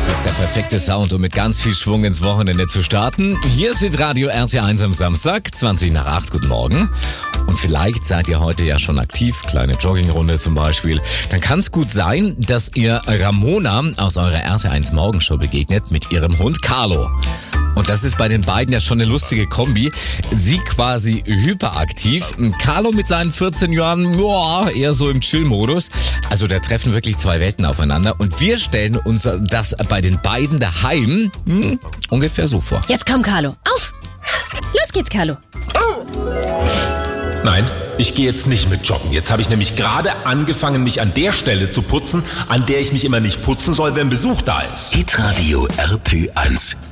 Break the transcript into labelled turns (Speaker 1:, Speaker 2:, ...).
Speaker 1: ist der perfekte Sound, um mit ganz viel Schwung ins Wochenende zu starten. Hier ist Radio RT1 am Samstag, 20 nach 8. Guten Morgen. Und vielleicht seid ihr heute ja schon aktiv, kleine Joggingrunde zum Beispiel. Dann kann es gut sein, dass ihr Ramona aus eurer RT1 Morgenshow begegnet mit ihrem Hund Carlo. Und das ist bei den beiden ja schon eine lustige Kombi. Sie quasi hyperaktiv. Carlo mit seinen 14 Jahren, eher so im Chill-Modus. Also da treffen wirklich zwei Welten aufeinander. Und wir stellen uns das bei den beiden daheim ungefähr so vor.
Speaker 2: Jetzt komm, Carlo. Auf! Los geht's, Carlo.
Speaker 3: Nein, ich gehe jetzt nicht mit joggen. Jetzt habe ich nämlich gerade angefangen, mich an der Stelle zu putzen, an der ich mich immer nicht putzen soll, wenn Besuch da ist.
Speaker 4: Hitradio RT1.